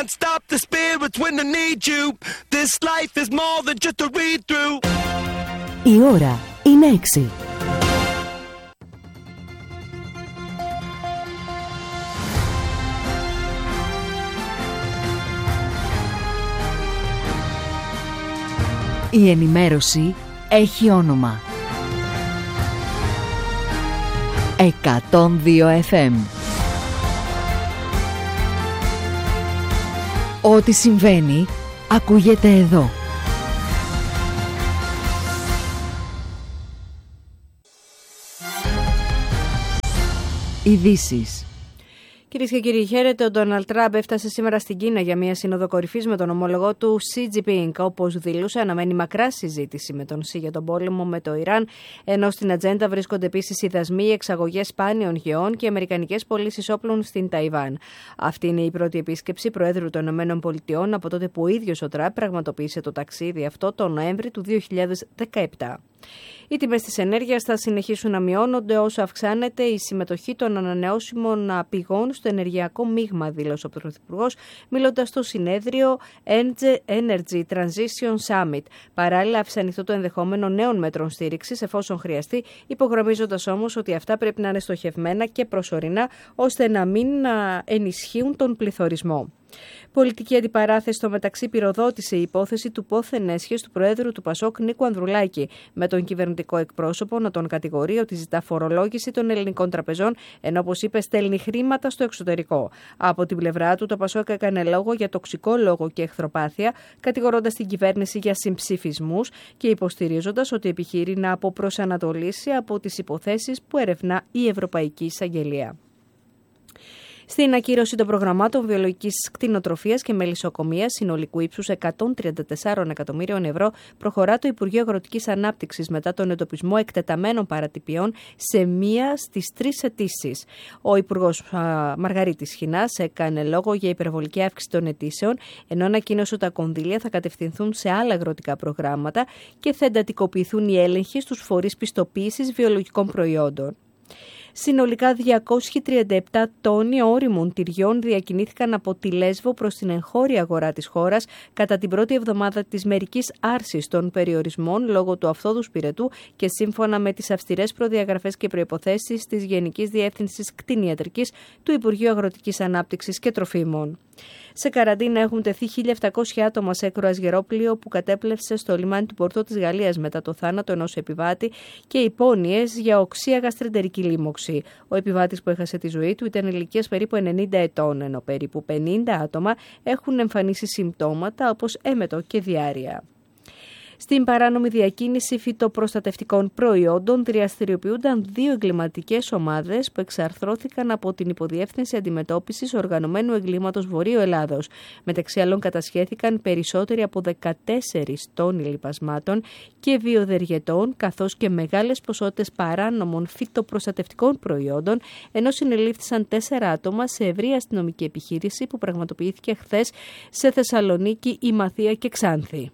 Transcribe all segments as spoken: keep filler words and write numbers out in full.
can't stop the spirits when they need you. This life is more than just a read-through. Η ώρα είναι έξι. Η ενημέρωση έχει όνομα. εκατόν δύο εφ εμ. Ό,τι συμβαίνει, ακούγεται εδώ. Ειδήσεις. Κυρίες και κύριοι, χαίρετε. Ο Ντόναλντ Τραμπ έφτασε σήμερα στην Κίνα για μια σύνοδο κορυφής με τον ομολογό του Σι Τζινπίνγκ. Όπως δήλωσε, αναμένει μακρά συζήτηση με τον Σι για τον πόλεμο με το Ιράν, ενώ στην ατζέντα βρίσκονται επίσης οι δασμοί, οι εξαγωγές σπάνιων γεών και οι αμερικανικές πωλήσεις όπλων στην Ταϊβάν. Αυτή είναι η πρώτη επίσκεψη Προέδρου των ΗΠΑ από τότε που ο ίδιος ο Τραμπ πραγματοποίησε το ταξίδι αυτό τον Νοέμβρη του δύο χιλιάδες δεκαεπτά. Οι τιμές της ενέργειας θα συνεχίσουν να μειώνονται όσο αυξάνεται η συμμετοχή των ανανεώσιμων πηγών στο ενεργειακό μείγμα, δήλωσε ο Πρωθυπουργός, μιλώντας στο συνέδριο Energy Transition Summit. Παράλληλα, αυξανιστεί το ενδεχόμενο νέων μέτρων στήριξης εφόσον χρειαστεί, υπογραμμίζοντας όμως ότι αυτά πρέπει να είναι στοχευμένα και προσωρινά, ώστε να μην ενισχύουν τον πληθωρισμό. Πολιτική αντιπαράθεση στο μεταξύ πυροδότησε η υπόθεση του πόθεν έσχες του Προέδρου του Πασόκ Νίκου Ανδρουλάκη, με τον κυβερνητικό εκπρόσωπο να τον κατηγορεί ότι ζητά φορολόγηση των ελληνικών τραπεζών, ενώ όπως είπε στέλνει χρήματα στο εξωτερικό. Από την πλευρά του, το Πασόκ έκανε λόγο για τοξικό λόγο και εχθροπάθεια, κατηγορώντας την κυβέρνηση για συμψηφισμούς και υποστηρίζοντας ότι επιχείρει να αποπροσανατολίσει από τις υποθέσεις που ερευνά η Ευρωπαϊκή Εισαγγελία. Στην ακύρωση των προγραμμάτων βιολογικής κτηνοτροφίας και μελισσοκομείας συνολικού ύψους εκατόν τριάντα τέσσερα εκατομμύριων ευρώ προχωρά το Υπουργείο Αγροτικής Ανάπτυξης μετά τον εντοπισμό εκτεταμένων παρατυπιών σε μία στις τρεις αιτήσεις. Ο Υπουργός Μαργαρίτης Χινάς έκανε λόγο για υπερβολική αύξηση των αιτήσεων, ενώ ανακοίνωσε ότι τα κονδύλια θα κατευθυνθούν σε άλλα αγροτικά προγράμματα και θα εντατικοποιηθούν οι έλεγχοι στους φορείς πιστοποίησης βιολογικών προϊόντων. Συνολικά διακόσιοι τριάντα επτά τόνοι ώριμων τυριών διακινήθηκαν από τη Λέσβο προς την εγχώρια αγορά της χώρας κατά την πρώτη εβδομάδα της μερικής άρσης των περιορισμών λόγω του αυθόδους πυρετού και σύμφωνα με τις αυστηρές προδιαγραφές και προϋποθέσεις της Γενικής Διεύθυνσης Κτηνιατρικής του Υπουργείου Αγροτικής Ανάπτυξης και Τροφίμων. Σε καραντίνα έχουν τεθεί χίλια επτακόσια άτομα σε κρουαζιερόπλοιο που κατέπλευσε στο λιμάνι του Πορτό της Γαλλίας μετά το θάνατο ενός επιβάτη και υπόνοιες για οξεία γαστρεντερική λίμωξη. Ο επιβάτης που έχασε τη ζωή του ήταν ηλικίας περίπου ενενήντα ετών, ενώ περίπου πενήντα άτομα έχουν εμφανίσει συμπτώματα όπως έμετο και διάρρεια. Στην παράνομη διακίνηση φυτοπροστατευτικών προϊόντων δραστηριοποιούνταν δύο εγκληματικές ομάδες που εξαρθρώθηκαν από την Υποδιεύθυνση Αντιμετώπισης Οργανωμένου Εγκλήματος Βορείου Ελλάδος. Μεταξύ άλλων κατασχέθηκαν περισσότεροι από δεκατέσσερις τόνοι λιπασμάτων και βιοδεργετών, καθώς και μεγάλες ποσότητες παράνομων φυτοπροστατευτικών προϊόντων, ενώ συνελήφθησαν τέσσερα άτομα σε ευρεία αστυνομική επιχείρηση που πραγματοποιήθηκε χθες σε Θεσσαλονίκη, Ημαθία και Ξάνθη.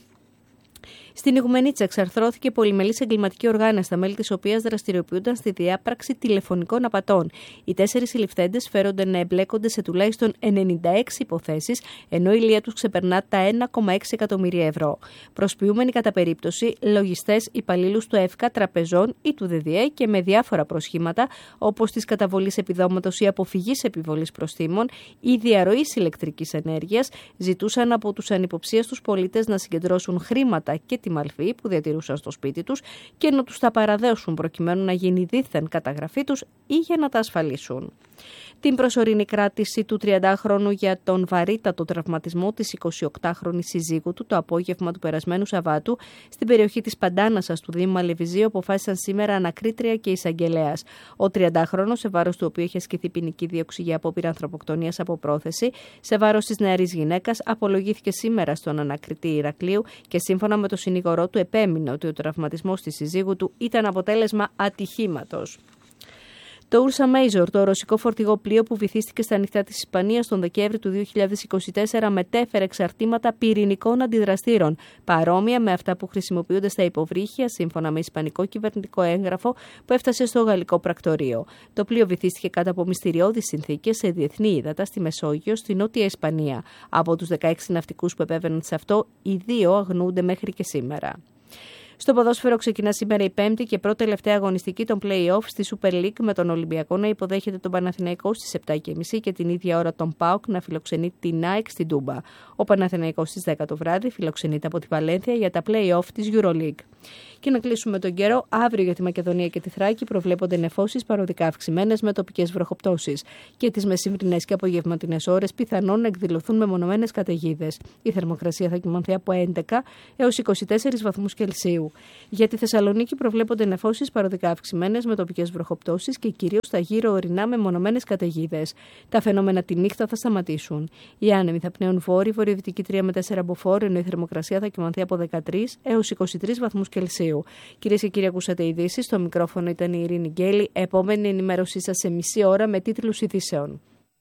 Στην Ιγουμενίτσα εξαρθρώθηκε πολυμελής εγκληματική οργάνωση, τα μέλη της οποίας δραστηριοποιούνταν στη διάπραξη τηλεφωνικών απατών. Οι τέσσερις συλληφθέντες φέρονται να εμπλέκονται σε τουλάχιστον ενενήντα έξι υποθέσεις, ενώ η ηλία τους ξεπερνά τα ένα κόμμα έξι εκατομμύρια ευρώ. Προσποιούμενοι κατά περίπτωση λογιστές, υπαλλήλους του ΕΦΚΑ, τραπεζών ή του ΔΔΕ και με διάφορα προσχήματα όπως της καταβολής επιδόματος ή αποφυγής επιβολής προστίμων ή διαρροής ηλεκτρικής ενέργειας, ζητούσαν από τους ανυποψίαστους πολίτες να συγκεντρώσουν χρήματα και τη μαλφή που διατηρούσαν στο σπίτι τους και να τους τα παραδέσουν προκειμένου να γίνει δήθεν καταγραφή τους ή για να τα ασφαλίσουν. Την προσωρινή κράτηση του τριαντάχρονου για τον βαρύτατο τραυματισμό της εικοσιοκτάχρονης συζύγου του το απόγευμα του περασμένου Σαββάτου στην περιοχή της Παντάνασας του Δήμου Μαλεβιζίου αποφάσισαν σήμερα ανακρίτρια και εισαγγελέας. Ο τριαντάχρονος, σε βάρος του οποίου είχε ασκηθεί ποινική δίωξη για απόπειρα ανθρωποκτονίας από πρόθεση, σε βάρος της νεαρής γυναίκας, απολογήθηκε σήμερα στον ανακριτή Ηρακλείου και σύμφωνα με το συνήγορό του επέμεινε ότι ο τραυματισμός της συζύγου του ήταν αποτέλεσμα ατυχήματος. Το Ursa Major, το ρωσικό φορτηγό πλοίο που βυθίστηκε στα νυχτά της Ισπανίας τον Δεκέμβρη του δύο χιλιάδες είκοσι τέσσερα, μετέφερε εξαρτήματα πυρηνικών αντιδραστήρων, παρόμοια με αυτά που χρησιμοποιούνται στα υποβρύχια, σύμφωνα με ισπανικό κυβερνητικό έγγραφο που έφτασε στο γαλλικό πρακτορείο. Το πλοίο βυθίστηκε κάτω από μυστηριώδεις συνθήκες σε διεθνή ύδατα στη Μεσόγειο, στη Νότια Ισπανία. Από τους δεκαέξι ναυτικούς που επέβαιναν σε αυτό, οι δύο αγνοούνται μέχρι και σήμερα. Στο ποδόσφαιρο ξεκινά σήμερα η πέμπτη και πρώτη τελευταία αγωνιστική των play-off στη Super League, με τον Ολυμπιακό να υποδέχεται τον Παναθηναϊκό στις επτά και μισή και την ίδια ώρα τον ΠΑΟΚ να φιλοξενεί την ΑΕΚ στην Τούμπα. Ο Παναθηναϊκός στις δέκα το βράδυ φιλοξενείται από τη Βαλένθια για τα play-off της EuroLeague. Και να κλείσουμε τον καιρό, αύριο για τη Μακεδονία και τη Θράκη προβλέπονται νεφώσεις παροδικά αυξημένες με τοπικές βροχοπτώσεις. Και τις μεσημβρινές και απογευματινές ώρες πιθανόν να εκδηλωθούν μεμονωμένες καταιγίδες. Η θερμοκρασία θα κυμανθεί από έντεκα έως είκοσι τέσσερις βαθμούς Κελσίου. Για τη Θεσσαλονίκη προβλέπονται νεφώσεις παροδικά αυξημένες με τοπικές βροχοπτώσεις και κυρίως στα γύρω ορεινά μεμονωμένες καταιγίδες. Τα φαινόμενα τη νύχτα θα σταματήσουν. Οι άνεμοι θα πνέουν βόρειο, βορειοδυτική τρία με τέσσερα μποφόρ, ενώ η θερμοκρασία θα κυμανθεί από δεκατρείς έως είκοσι τρεις βαθμούς Κελσίου. Κυρίες και κύριοι, ακούσατε ειδήσεις. Στο μικρόφωνο ήταν η Ειρήνη Γκέλη. Επόμενη ενημέρωσή σας σε μισή ώρα με τίτλους ειδήσεων.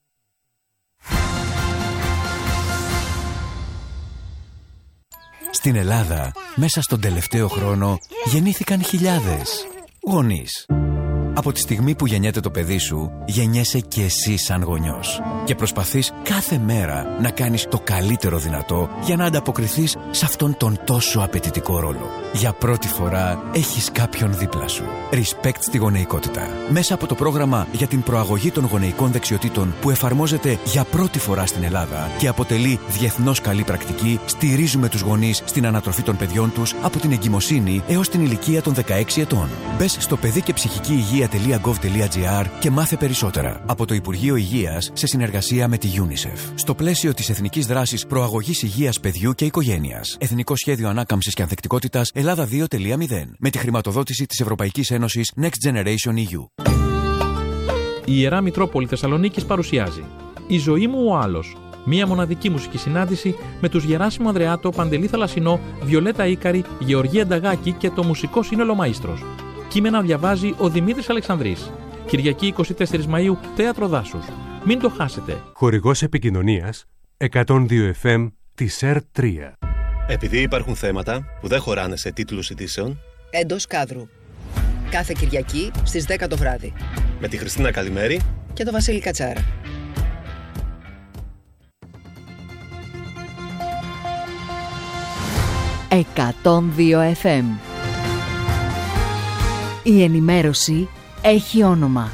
Στην Ελλάδα, μέσα στον τελευταίο χρόνο, γεννήθηκαν χιλιάδες γονείς. Από τη στιγμή που γεννιέται το παιδί σου, γεννιέσαι και εσύ σαν γονιός. Και προσπαθείς κάθε μέρα να κάνεις το καλύτερο δυνατό για να ανταποκριθείς σε αυτόν τον τόσο απαιτητικό ρόλο. Για πρώτη φορά έχεις κάποιον δίπλα σου. Respect στη γονεϊκότητα. Μέσα από το πρόγραμμα για την προαγωγή των γονεϊκών δεξιοτήτων που εφαρμόζεται για πρώτη φορά στην Ελλάδα και αποτελεί διεθνώς καλή πρακτική, στηρίζουμε τους γονείς στην ανατροφή των παιδιών τους από την εγκυμοσύνη έως την ηλικία των δεκαέξι ετών. Μπες στο παιδί και ψυχική υγεία τελεία γκοβ τελεία τζι άρ και μάθε περισσότερα. Από το Υπουργείο Υγείας σε συνεργασία με τη UNICEF. Στο πλαίσιο της Εθνικής Δράσης Προαγωγής Υγείας Παιδιού και Οικογένειας. Εθνικό Σχέδιο Ανάκαμψης και Ανθεκτικότητας Ελλάδα δύο τελεία μηδέν. Με τη χρηματοδότηση της Ευρωπαϊκής Ένωσης Next Generation ι γιου. Η Ιερά Μητρόπολη Θεσσαλονίκης παρουσιάζει «Η ζωή μου ο άλλος». Μία μοναδική μουσική συνάντηση με τους Γεράσιμο Ανδρεάτο, Παντελή Θαλασσινό, Βιολέτα Ίκαρη, Γεωργία Νταγάκη και το μουσικό σύνολο Μαΐστρος. Κείμενα διαβάζει ο Δημήτρης Αλεξανδρής. Κυριακή εικοστή τέταρτη Μαΐου, Θέατρο Δάσους. Μην το χάσετε. Χορηγός επικοινωνίας εκατόν δύο εφ εμ της ΕΡ τρία. Επειδή υπάρχουν θέματα που δεν χωράνε σε τίτλους ειδήσεων, εντός κάδρου. Κάθε Κυριακή στις δέκα το βράδυ. Με τη Χριστίνα Καλημέρη και το Βασίλη Κατσάρα. εκατόν δύο εφ εμ. Η ενημέρωση έχει όνομα.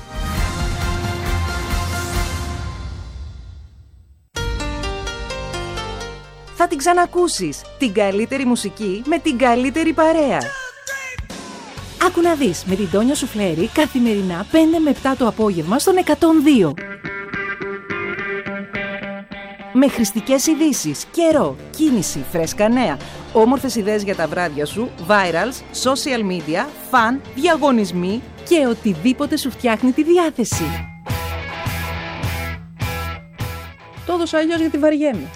Θα την ξανακούσεις. Την καλύτερη μουσική με την καλύτερη παρέα. Άκου να δεις με την Τόνια Σουφλέρη καθημερινά πέντε με επτά το απόγευμα στον εκατόν δύο. Με χρηστικές ειδήσεις, καιρό, κίνηση, φρέσκα νέα, όμορφες ιδέες για τα βράδια σου, virals, social media, φαν, διαγωνισμοί και οτιδήποτε σου φτιάχνει τη διάθεση. Το έδωσα αλλιώς γιατί βαριέμαι.